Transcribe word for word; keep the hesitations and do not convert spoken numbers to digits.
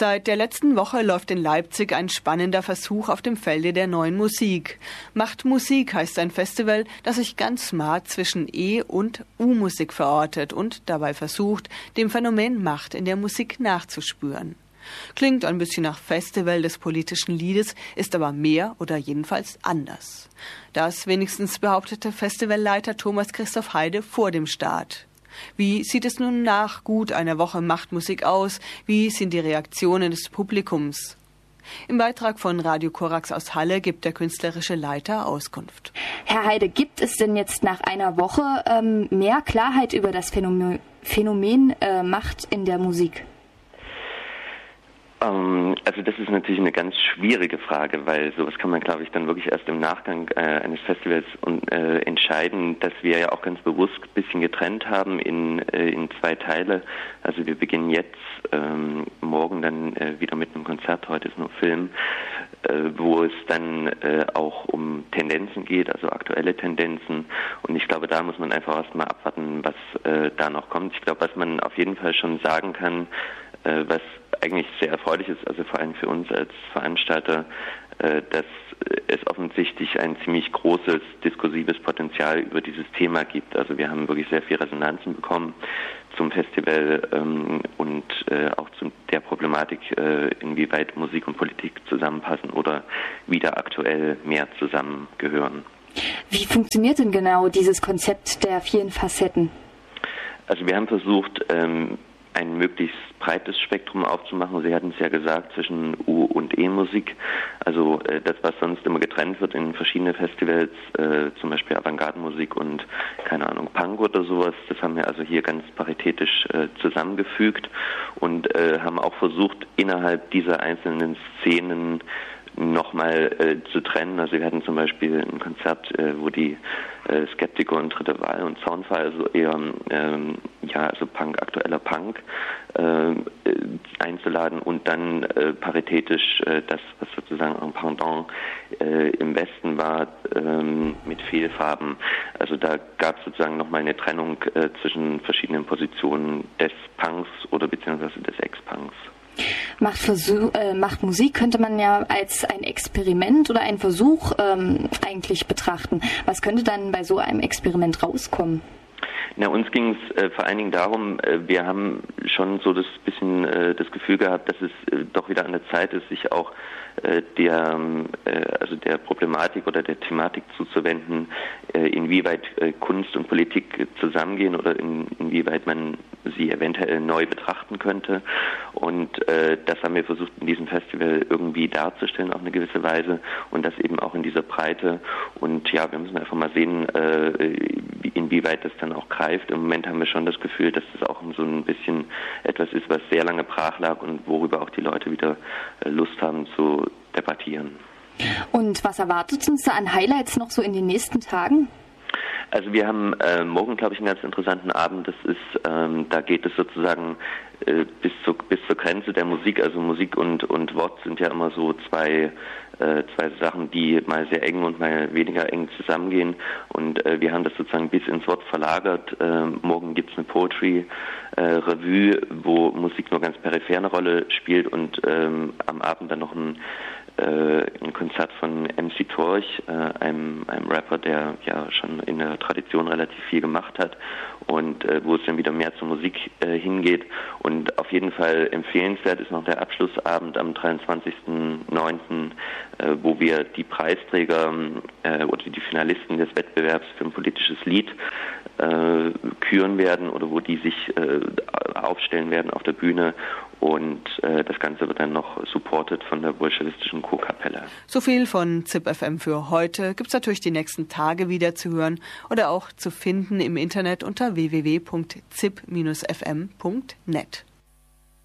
Seit der letzten Woche läuft in Leipzig ein spannender Versuch auf dem Felde der neuen Musik. Macht Musik heißt ein Festival, das sich ganz smart zwischen E- und U-Musik verortet und dabei versucht, dem Phänomen Macht in der Musik nachzuspüren. Klingt ein bisschen nach Festival des politischen Liedes, ist aber mehr oder jedenfalls anders. Das wenigstens behauptete Festivalleiter Thomas Christoph Heide vor dem Start. Wie sieht es nun nach gut einer Woche Machtmusik aus? Wie sind die Reaktionen des Publikums? Im Beitrag von Radio Korax aus Halle gibt der künstlerische Leiter Auskunft. Herr Heide, gibt es denn jetzt nach einer Woche ähm, mehr Klarheit über das Phänomen, Phänomen äh, Macht in der Musik? Ähm, also das ist natürlich eine ganz schwierige Frage, weil sowas kann man, glaube ich, dann wirklich erst im Nachgang äh, eines Festivals und, äh, entscheiden, dass wir ja auch ganz bewusst ein bisschen getrennt haben in, äh, in zwei Teile. Also wir beginnen jetzt ähm, morgen dann äh, wieder mit einem Konzert, heute ist nur Film, äh, wo es dann äh, auch um Tendenzen geht, also aktuelle Tendenzen. Und ich glaube, da muss man einfach erstmal abwarten, was äh, da noch kommt. Ich glaube, was man auf jeden Fall schon sagen kann, äh, was eigentlich sehr erfreulich ist, also vor allem für uns als Veranstalter, äh, dass es offensichtlich ein ziemlich großes diskursives Potenzial über dieses Thema gibt. Also wir haben wirklich sehr viel Resonanzen bekommen zum Festival ähm, und äh, auch zu der Problematik, äh, inwieweit Musik und Politik zusammenpassen oder wieder aktuell mehr zusammengehören. Wie funktioniert denn genau dieses Konzept der vielen Facetten? Also wir haben versucht, ähm, ein möglichst breites Spektrum aufzumachen. Sie hatten es ja gesagt, zwischen U- und E-Musik. Also äh, das, was sonst immer getrennt wird in verschiedene Festivals, äh, zum Beispiel Avantgarde-Musik und, keine Ahnung, Punk oder sowas, das haben wir also hier ganz paritätisch äh, zusammengefügt und äh, haben auch versucht, innerhalb dieser einzelnen Szenen nochmal äh, zu trennen. Also wir hatten zum Beispiel ein Konzert, äh, wo die äh, Skeptiker und Dritte Wahl und Soundfire, also eher ähm, ja, also Punk, aktueller Punk äh, einzuladen und dann äh, paritätisch äh, das, was sozusagen ein Pendant äh, im Westen war, ähm, mit Fehlfarben. Also da gab es sozusagen nochmal eine Trennung äh, zwischen verschiedenen Positionen des Punks oder beziehungsweise des Ex-Punks. Macht, Versuch, äh, macht Musik könnte man ja als ein Experiment oder einen Versuch ähm, eigentlich betrachten. Was könnte dann bei so einem Experiment rauskommen? Na, uns ging es äh, vor allen Dingen darum, äh, wir haben schon so das bisschen äh, das Gefühl gehabt, dass es äh, doch wieder an der Zeit ist, sich auch äh, der äh, also der Problematik oder der Thematik zuzuwenden, äh, inwieweit äh, Kunst und Politik zusammengehen oder in, inwieweit man sie eventuell neu betrachten könnte. Und äh, das haben wir versucht in diesem Festival irgendwie darzustellen auf eine gewisse Weise und das eben auch in dieser Breite. Und ja, wir müssen einfach mal sehen, äh, inwieweit das dann auch greift. Im Moment haben wir schon das Gefühl, dass das auch so ein bisschen etwas ist, was sehr lange brach lag und worüber auch die Leute wieder äh, Lust haben zu debattieren. Und was erwartet uns da an Highlights noch so in den nächsten Tagen? Also wir haben äh, morgen, glaube ich, einen ganz interessanten Abend. Das ist, ähm, da geht es sozusagen äh, bis zur bis zur Grenze der Musik. Also Musik und und Wort sind ja immer so zwei äh, zwei Sachen, die mal sehr eng und mal weniger eng zusammengehen. Und äh, wir haben das sozusagen bis ins Wort verlagert. Äh, morgen gibt es eine Poetry äh, Revue, wo Musik nur ganz peripher eine Rolle spielt und ähm, am Abend dann noch ein ein Konzert von M C Torch, äh, einem, einem Rapper, der ja schon in der Tradition relativ viel gemacht hat und äh, wo es dann wieder mehr zur Musik äh, hingeht. Und auf jeden Fall empfehlenswert ist noch der Abschlussabend am dreiundzwanzigsten neunten, äh, wo wir die Preisträger äh, oder die Finalisten des Wettbewerbs für ein politisches Lied äh, küren werden oder wo die sich äh, aufstellen werden auf der Bühne. Und äh, das Ganze wird dann noch supported von der bolschewistischen Chorkapelle. So viel von Z I P F M für heute. Gibt's natürlich die nächsten Tage wieder zu hören oder auch zu finden im Internet unter w w w punkt zip dash f m punkt net.